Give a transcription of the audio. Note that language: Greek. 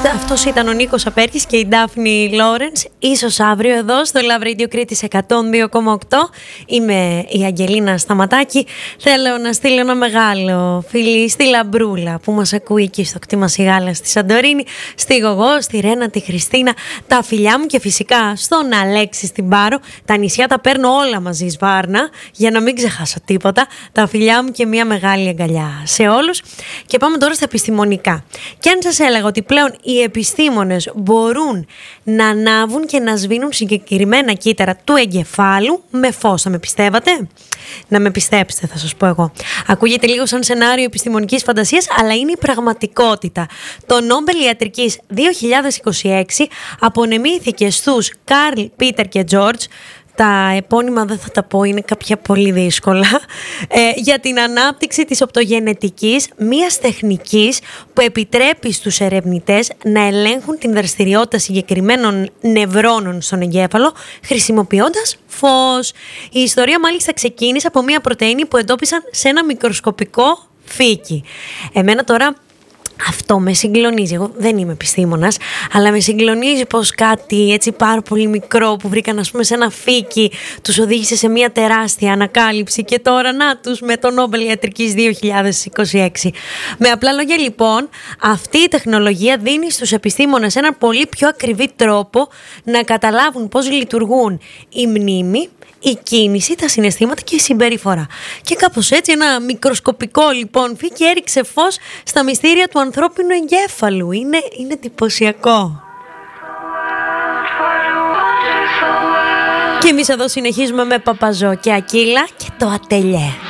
Αυτός ήταν ο Νίκος Απέρκης και η Ντάφνη Λόρενς. Ίσως αύριο εδώ στο Love Radio Κρήτης 102,8. Είμαι η Αγγελίνα Σταματάκη. Θέλω να στείλω ένα μεγάλο φιλί στη Λαμπρούλα που μας ακούει εκεί στο κτήμα Σιγάλα στη Σαντορίνη, στη Γογό, στη Ρένα, τη Χριστίνα, τα φιλιά μου και φυσικά στον Αλέξη στην Πάρο. Τα νησιά τα παίρνω όλα μαζί Σβάρνα για να μην ξεχάσω τίποτα. Τα φιλιά μου και μια μεγάλη αγκαλιά σε όλους. Και πάμε τώρα στα επιστημονικά. Και αν σας έλεγα ότι πλέον οι επιστήμονες μπορούν να ανάβουν και να σβήνουν συγκεκριμένα κύτταρα του εγκεφάλου με φως, θα με πιστεύατε? Να με πιστέψετε, θα σας πω εγώ. Ακούγεται λίγο σαν σενάριο επιστημονικής φαντασίας, αλλά είναι η πραγματικότητα. Το Νόμπελ Ιατρικής 2026 απονεμήθηκε στους Καρλ, Πίτερ και Τζόρτζ. Τα επώνυμα δεν θα τα πω, είναι κάποια πολύ δύσκολα, για την ανάπτυξη της οπτογενετικής, μιας τεχνικής που επιτρέπει στους ερευνητές να ελέγχουν την δραστηριότητα συγκεκριμένων νευρώνων στον εγκέφαλο χρησιμοποιώντας φως. Η ιστορία μάλιστα ξεκίνησε από μια πρωτεΐνη που εντόπισαν σε ένα μικροσκοπικό φύκι. Εμένα τώρα αυτό με συγκλονίζει. Εγώ δεν είμαι επιστήμονας, αλλά με συγκλονίζει πως κάτι έτσι πάρα πολύ μικρό που βρήκαν, ας πούμε, σε ένα φύκι, τους οδήγησε σε μια τεράστια ανακάλυψη και τώρα να τους με το Νόμπελ Ιατρικής 2026. Με απλά λόγια λοιπόν, αυτή η τεχνολογία δίνει στους επιστήμονες έναν πολύ πιο ακριβή τρόπο να καταλάβουν πώς λειτουργούν η μνήμη, η κίνηση, τα συναισθήματα και η συμπεριφορά. Και κάπως έτσι ένα μικροσκοπικό λοιπόν φύκι έριξε φως στα μυστήρια του ανθρώπινου εγκέφαλου. Είναι εντυπωσιακό. Και εμείς εδώ συνεχίζουμε με Παπαζό και Ακύλα και το Ατελιέ.